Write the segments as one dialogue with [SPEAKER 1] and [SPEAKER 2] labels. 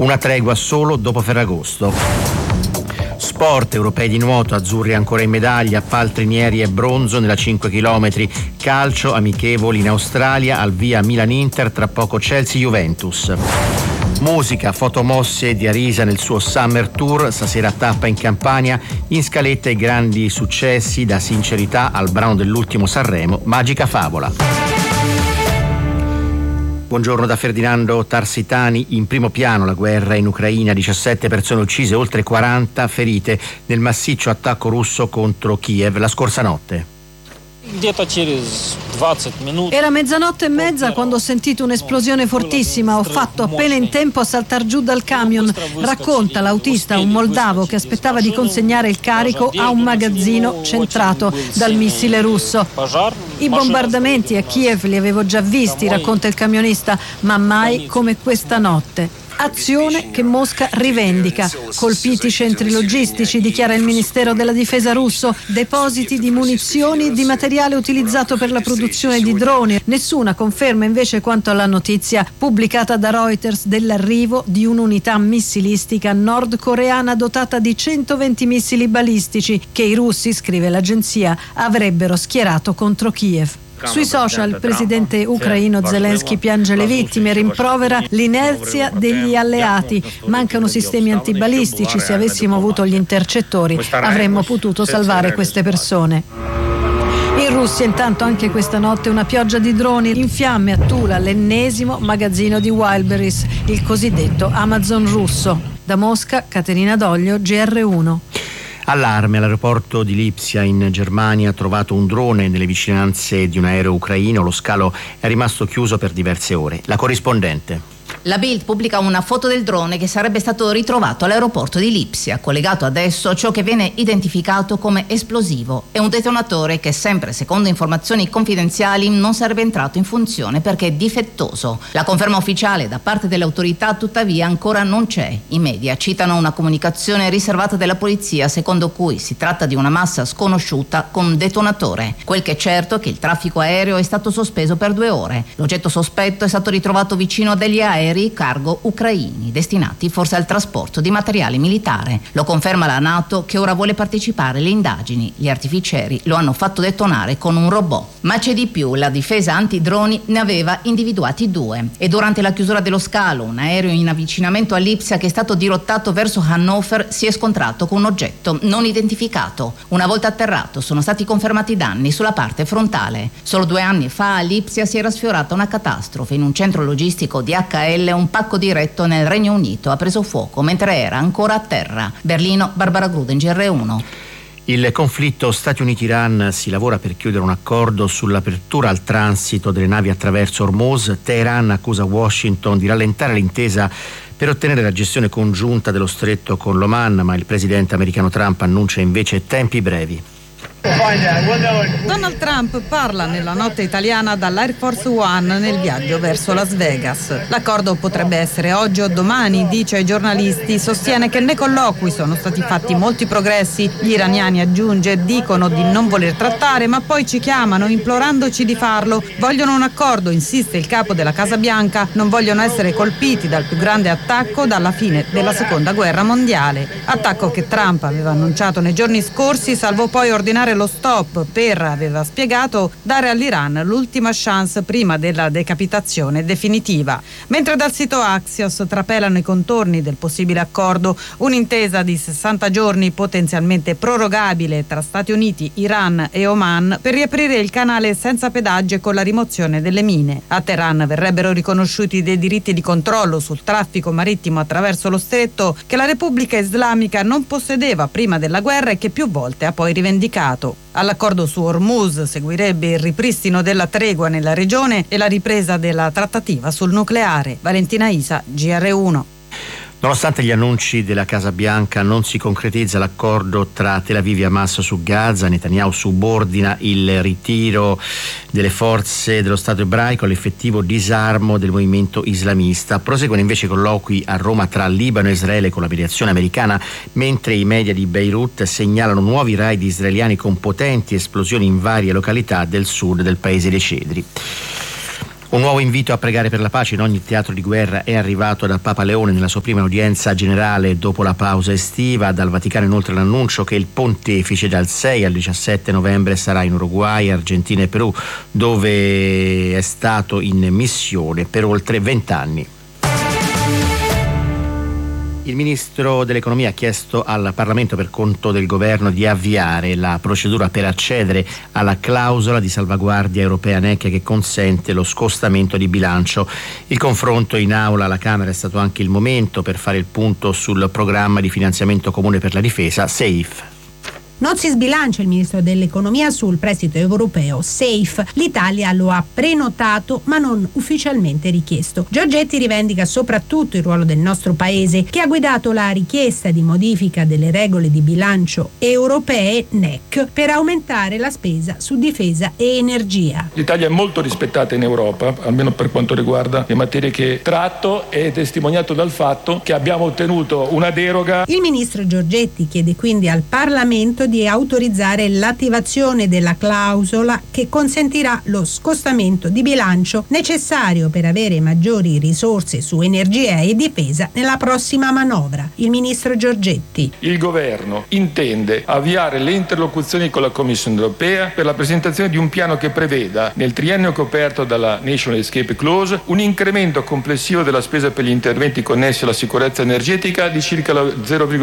[SPEAKER 1] Una tregua solo dopo Ferragosto. Sport, europei di nuoto, azzurri ancora in medaglia, paltrinieri e bronzo nella 5 km. Calcio, amichevoli in Australia, al via Milan-Inter, tra poco Chelsea-Juventus. Musica, fotomosse di Arisa nel suo Summer Tour, stasera tappa in Campania, in scaletta i grandi successi, da Sincerità al brano dell'ultimo Sanremo, Magica Favola. Buongiorno da Ferdinando Tarsitani. In primo piano la guerra in Ucraina, 17 persone uccise, oltre 40 ferite nel massiccio attacco russo contro Kiev la scorsa notte.
[SPEAKER 2] Era 00:30 quando ho sentito un'esplosione fortissima. Ho fatto appena in tempo a saltar giù dal camion, racconta l'autista, un moldavo che aspettava di consegnare il carico a un magazzino centrato dal missile russo. I bombardamenti a Kiev li avevo già visti, racconta il camionista, ma mai come questa notte. Azione che Mosca rivendica. Colpiti centri logistici, dichiara il Ministero della Difesa russo, depositi di munizioni e di materiale utilizzato per la produzione di droni. Nessuna conferma invece quanto alla notizia pubblicata da Reuters dell'arrivo di un'unità missilistica nordcoreana dotata di 120 missili balistici che i russi, scrive l'agenzia, avrebbero schierato contro Kiev. Sui social il presidente ucraino Zelensky piange le vittime e rimprovera l'inerzia degli alleati. Mancano sistemi antibalistici, se avessimo avuto gli intercettori avremmo potuto salvare queste persone. In Russia intanto anche questa notte una pioggia di droni in fiamme a Tula, l'ennesimo magazzino di Wildberries, il cosiddetto Amazon russo. Da Mosca, Caterina Doglio, GR1.
[SPEAKER 1] Allarme all'aeroporto di Lipsia in Germania, ha trovato un drone nelle vicinanze di un aereo ucraino, lo scalo è rimasto chiuso per diverse ore. La corrispondente.
[SPEAKER 3] La Bild pubblica una foto del drone che sarebbe stato ritrovato all'aeroporto di Lipsia, collegato adesso a ciò che viene identificato come esplosivo e un detonatore che, sempre secondo informazioni confidenziali, non sarebbe entrato in funzione perché è difettoso. La conferma ufficiale da parte delle autorità tuttavia ancora non c'è. I media citano una comunicazione riservata della polizia secondo cui si tratta di una massa sconosciuta con detonatore. Quel che è certo è che il traffico aereo è stato sospeso per 2 ore. L'oggetto sospetto è stato ritrovato vicino a degli aerei cargo ucraini destinati forse al trasporto di materiale militare. Lo conferma la NATO, che ora vuole partecipare alle indagini. Gli artificieri lo hanno fatto detonare con un robot. Ma c'è di più, la difesa antidroni ne aveva individuati 2 e durante la chiusura dello scalo un aereo in avvicinamento a Lipsia che è stato dirottato verso Hannover si è scontrato con un oggetto non identificato. Una volta atterrato sono stati confermati danni sulla parte frontale. Solo 2 anni fa a Lipsia si era sfiorata una catastrofe. In un centro logistico di HL un pacco diretto nel Regno Unito ha preso fuoco mentre era ancora a terra. Berlino, Barbara Gruden, GR1.
[SPEAKER 1] Il conflitto Stati Uniti-Iran, si lavora per chiudere un accordo sull'apertura al transito delle navi attraverso Hormuz. Teheran accusa Washington di rallentare l'intesa per ottenere la gestione congiunta dello stretto con l'Oman, ma il presidente americano Trump annuncia invece tempi brevi.
[SPEAKER 4] Donald Trump parla nella notte italiana dall'Air Force One nel viaggio verso Las Vegas. L'accordo potrebbe essere oggi o domani, dice ai giornalisti. Sostiene che nei colloqui sono stati fatti molti progressi. Gli iraniani, aggiunge, dicono di non voler trattare, ma poi ci chiamano implorandoci di farlo. Vogliono un accordo, insiste il capo della Casa Bianca. Non vogliono essere colpiti dal più grande attacco dalla fine della Seconda Guerra Mondiale. Attacco che Trump aveva annunciato nei giorni scorsi, salvo poi ordinare lo stop per, aveva spiegato, dare all'Iran l'ultima chance prima della decapitazione definitiva. Mentre dal sito Axios trapelano i contorni del possibile accordo, un'intesa di 60 giorni potenzialmente prorogabile tra Stati Uniti, Iran e Oman per riaprire il canale senza pedaggi con la rimozione delle mine. A Teheran verrebbero riconosciuti dei diritti di controllo sul traffico marittimo attraverso lo stretto che la Repubblica Islamica non possedeva prima della guerra e che più volte ha poi rivendicato. All'accordo su Hormuz seguirebbe il ripristino della tregua nella regione e la ripresa della trattativa sul nucleare. Valentina Isa, GR1.
[SPEAKER 1] Nonostante gli annunci della Casa Bianca, non si concretizza l'accordo tra Tel Aviv e Hamas su Gaza. Netanyahu subordina il ritiro delle forze dello Stato ebraico all'effettivo disarmo del movimento islamista. Proseguono invece i colloqui a Roma tra Libano e Israele con la mediazione americana, mentre i media di Beirut segnalano nuovi raid israeliani con potenti esplosioni in varie località del sud del paese dei Cedri. Un nuovo invito a pregare per la pace in ogni teatro di guerra è arrivato da Papa Leone nella sua prima udienza generale dopo la pausa estiva. Dal Vaticano inoltre l'annuncio che il pontefice dal 6 al 17 novembre sarà in Uruguay, Argentina e Perù, dove è stato in missione per oltre 20 anni. Il ministro dell'Economia ha chiesto al Parlamento per conto del governo di avviare la procedura per accedere alla clausola di salvaguardia europea NEC che consente lo scostamento di bilancio. Il confronto in aula alla Camera è stato anche il momento per fare il punto sul programma di finanziamento comune per la difesa, SAFE.
[SPEAKER 5] Non si sbilancia il ministro dell'Economia sul prestito europeo SAFE. L'Italia lo ha prenotato ma non ufficialmente richiesto. Giorgetti rivendica soprattutto il ruolo del nostro paese, che ha guidato la richiesta di modifica delle regole di bilancio europee NEC per aumentare la spesa su difesa e energia.
[SPEAKER 6] L'Italia è molto rispettata in Europa, almeno per quanto riguarda le materie che tratto, è testimoniato dal fatto che abbiamo ottenuto una deroga.
[SPEAKER 5] Il ministro Giorgetti chiede quindi al Parlamento di autorizzare l'attivazione della clausola che consentirà lo scostamento di bilancio necessario per avere maggiori risorse su energia e difesa nella prossima manovra. Il ministro Giorgetti.
[SPEAKER 6] Il governo intende avviare le interlocuzioni con la Commissione europea per la presentazione di un piano che preveda, nel triennio coperto dalla National Escape Clause, un incremento complessivo della spesa per gli interventi connessi alla sicurezza energetica di circa lo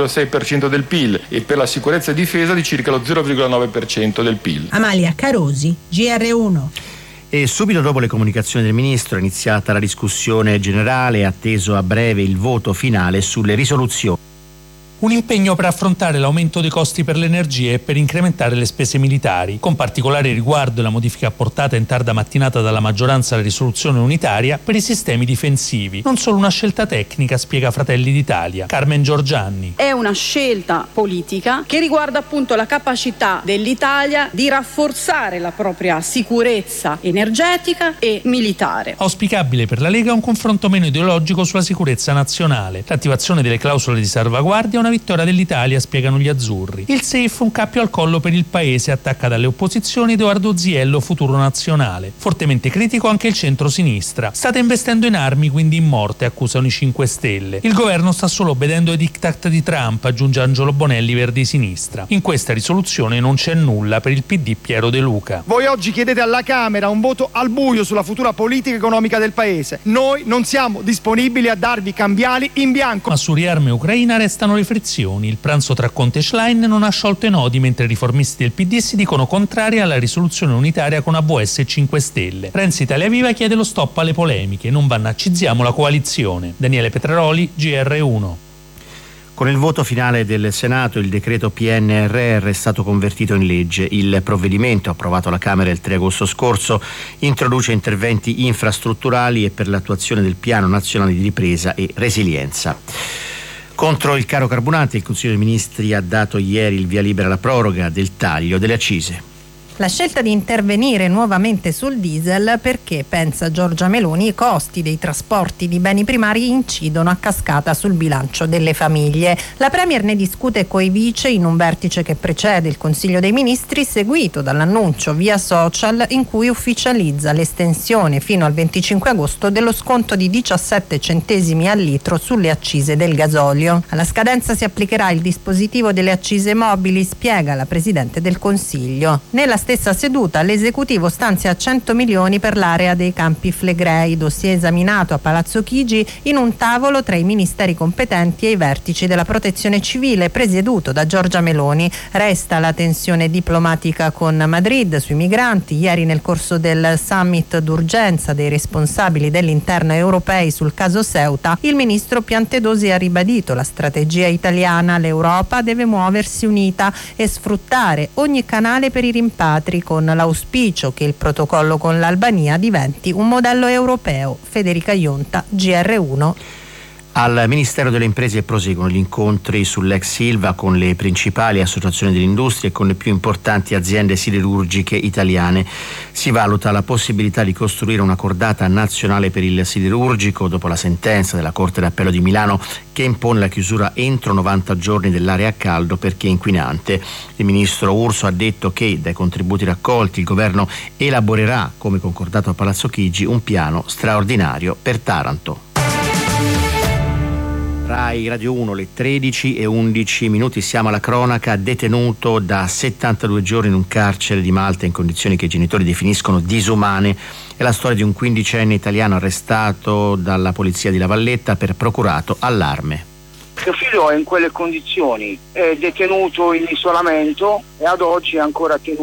[SPEAKER 6] 0,6% del PIL e per la sicurezza e difesa di circa lo 0,9% del PIL.
[SPEAKER 5] Amalia Carosi, GR1.
[SPEAKER 1] E subito dopo le comunicazioni del ministro è iniziata la discussione generale, atteso a breve il voto finale sulle risoluzioni.
[SPEAKER 7] Un impegno per affrontare l'aumento dei costi per l'energia e per incrementare le spese militari, con particolare riguardo alla modifica apportata in tarda mattinata dalla maggioranza alla risoluzione unitaria per i sistemi difensivi. Non solo una scelta tecnica, spiega Fratelli d'Italia. Carmen Giorgianni.
[SPEAKER 8] È una scelta politica che riguarda appunto la capacità dell'Italia di rafforzare la propria sicurezza energetica e militare.
[SPEAKER 7] Auspicabile per la Lega un confronto meno ideologico sulla sicurezza nazionale. L'attivazione delle clausole di salvaguardia è una vittoria dell'Italia, spiegano gli azzurri. Il SAFE un cappio al collo per il paese, attacca dalle opposizioni Edoardo Ziello, Futuro Nazionale. Fortemente critico anche il centro-sinistra. State investendo in armi, quindi in morte, accusano i 5 Stelle. Il governo sta solo obbedendo ai diktat di Trump, aggiunge Angelo Bonelli, Verdi Sinistra. In questa risoluzione non c'è nulla per il PD Piero De Luca.
[SPEAKER 9] Voi oggi chiedete alla Camera un voto al buio sulla futura politica economica del paese. Noi non siamo disponibili a darvi cambiali in bianco.
[SPEAKER 7] Ma su riarme Ucraina restano le frizioni. Il pranzo tra Conte e Schlein non ha sciolto i nodi, mentre i riformisti del PD si dicono contrari alla risoluzione unitaria con AVS e 5 Stelle. Renzi Italia Viva chiede lo stop alle polemiche, non vannacizziamo la coalizione. Daniele Petraroli, GR1.
[SPEAKER 1] Con il voto finale del Senato il decreto PNRR è stato convertito in legge. Il provvedimento, approvato alla Camera il 3 agosto scorso, introduce interventi infrastrutturali e per l'attuazione del Piano Nazionale di Ripresa e Resilienza. Contro il caro carburante il Consiglio dei Ministri ha dato ieri il via libera alla proroga del taglio delle accise.
[SPEAKER 10] La scelta di intervenire nuovamente sul diesel perché, pensa Giorgia Meloni, i costi dei trasporti di beni primari incidono a cascata sul bilancio delle famiglie. La Premier ne discute coi vice in un vertice che precede il Consiglio dei Ministri, seguito dall'annuncio via social in cui ufficializza l'estensione fino al 25 agosto dello sconto di 17 centesimi al litro sulle accise del gasolio. Alla scadenza si applicherà il dispositivo delle accise mobili, spiega la Presidente del Consiglio. Nella stessa seduta l'esecutivo stanzia 100 milioni per l'area dei Campi Flegrei, dossier esaminato a Palazzo Chigi in un tavolo tra i ministeri competenti e i vertici della Protezione Civile presieduto da Giorgia Meloni. Resta la tensione diplomatica con Madrid sui migranti. Ieri nel corso del summit d'urgenza dei responsabili dell'interno europei sul caso Ceuta, il ministro Piantedosi ha ribadito la strategia italiana. L'Europa deve muoversi unita e sfruttare ogni canale per i rimpatri, con l'auspicio che il protocollo con l'Albania diventi un modello europeo. Federica Ionta, GR1.
[SPEAKER 1] Al Ministero delle Imprese proseguono gli incontri sull'ex Ilva con le principali associazioni dell'industria e con le più importanti aziende siderurgiche italiane. Si valuta la possibilità di costruire una cordata nazionale per il siderurgico dopo la sentenza della Corte d'Appello di Milano che impone la chiusura entro 90 giorni dell'area a caldo perché inquinante. Il ministro Urso ha detto che dai contributi raccolti il governo elaborerà, come concordato a Palazzo Chigi, un piano straordinario per Taranto. Rai Radio 1, le 13:11, siamo alla cronaca. Detenuto da 72 giorni in un carcere di Malta in condizioni che i genitori definiscono disumane. È la storia di un 15enne italiano arrestato dalla polizia di La Valletta per procurato allarme.
[SPEAKER 11] Mio figlio è in quelle condizioni, è detenuto in isolamento e ad oggi è ancora tenuto